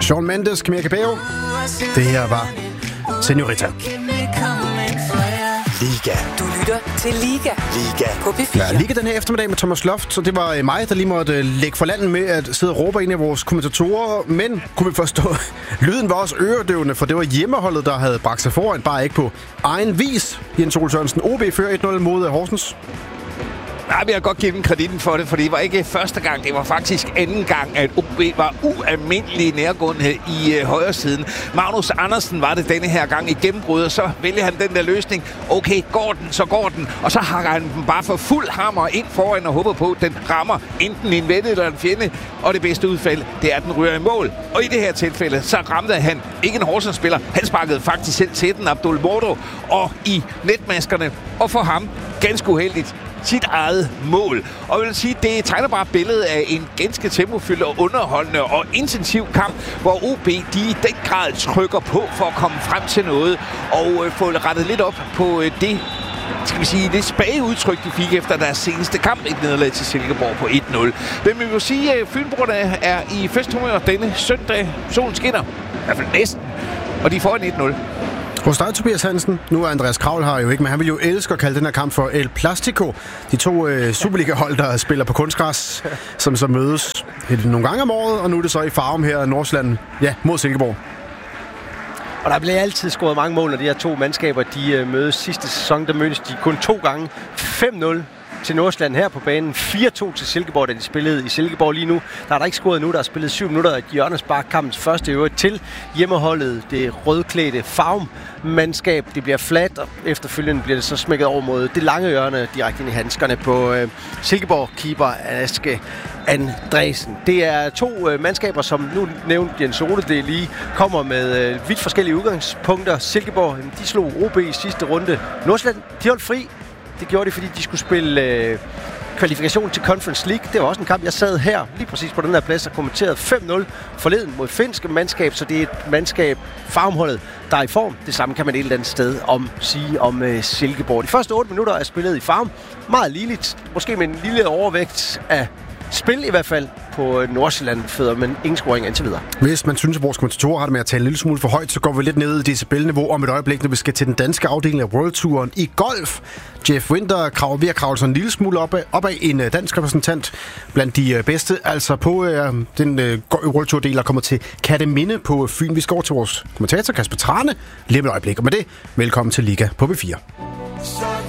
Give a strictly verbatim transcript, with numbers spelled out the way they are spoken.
Shawn Mendes, Camila Cabello. Det her var Señorita. Liga. Du lytter til Liga. Liga. På P fire. Ja, Liga den her eftermiddag med Thomas Loft, så det var mig, der lige måtte lægge for landet med at sidde og råbe ind i vores kommentatorer. Men kunne vi forstå, lyden var også øredøvende, for det var hjemmeholdet, der havde bragt sig foran, bare ikke på egen vis. Jens Ole Sørensen, O B fører et nul mod Horsens. Nej, jeg vil godt give dem kreditten for det, for det var ikke første gang. Det var faktisk anden gang, at O B var ualmindelig nærgående i øh, højre siden. Magnus Andersen var det denne her gang i gennembrud, og så vælger han den der løsning. Okay, går den, så går den. Og så hakker han den bare for fuld hammer ind foran og håber på, at den rammer enten en ven eller en fjende. Og det bedste udfald, det er, at den ryger i mål. Og i det her tilfælde, så ramte han ikke en Horsens-spiller. Han sparkede faktisk selv til den, Abdul Mordo, og i netmaskerne. Og for ham, ganske uheldigt, sit eget mål. Og jeg vil sige, det tegner bare billedet af en ganske tempofyldt og underholdende og intensiv kamp, hvor O B de i den grad trykker på for at komme frem til noget og øh, få rettet lidt op på øh, det, skal vi sige, det spage udtryk, de fik efter deres seneste kamp, et nederlag til Silkeborg på et nul. Men vi vil sige, at Fynboerne er i festhumør denne søndag. Solen skinner, i hvert fald næsten, og de får en et nul. Hos dig, Tobias Hansen. Nu er Andreas Kravl her jo ikke, men han vil jo elske at kalde den her kamp for El Plastico. De to øh, Superliga-hold, der spiller på kunstgræs, som så mødes nogle gange om året, og nu er det så i Farum her i Nordsjælland, ja, mod Silkeborg. Og der bliver altid scoret mange mål, når de her to mandskaber de øh, mødes. Sidste sæson, der mødtes de kun to gange. fem nul til Nordsjælland her på banen. fire to til Silkeborg, da de spillede i Silkeborg lige nu. Der er der ikke scoret nu, der er spillet syv minutter af hjørnespark, kampens første øvrigt til hjemmeholdet. Det rødklædte Farum-mandskab. Det bliver fladt, og efterfølgende bliver det så smækket over mod det lange hjørne direkte ind i handskerne på øh, Silkeborg-keeper Aske Andresen. Det er to øh, mandskaber, som nu nævnte Jens Ole, det lige kommer med øh, vidt forskellige udgangspunkter. Silkeborg, de slog O B i sidste runde. Nordsjælland, de holdt fri. Det gjorde de, fordi de skulle spille øh, kvalifikation til Conference League. Det var også en kamp, jeg sad her, lige præcis på den her plads, og kommenterede fem nul forleden mod finske mandskab, så det er et mandskab, Farumholdet, der er i form. Det samme kan man et eller andet sted om sige om øh, Silkeborg. De første otte minutter er spillet i Farum. Meget ligeligt, måske med en lille overvægt af spil i hvert fald på Nordsjælland fødder, men ingen scoring indtil videre. Hvis man synes, at vores kommentatorer har det med at tale en lille smule for højt, så går vi lidt ned i decibelniveau om et øjeblik, når vi skal til den danske afdeling af World Touren i golf. Jeff Winter kraver ved at kravle sig en lille smule op af, op af en dansk repræsentant blandt de bedste. Altså på øh, den øh, World Tour del er kommet til Kerteminde på Fyn. Vi skal over til vores kommentator Kasper Trane lige om et øjeblik. Og med det, velkommen til Liga på P fire.